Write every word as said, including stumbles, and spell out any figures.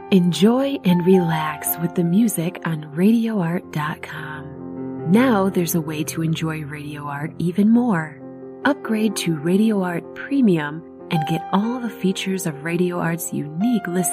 Enjoy and relax with the music on radio art dot com. Now there's a way to enjoy Radio Art even more. Upgrade to Radio Art Premium and get all the features of Radio Art's unique listening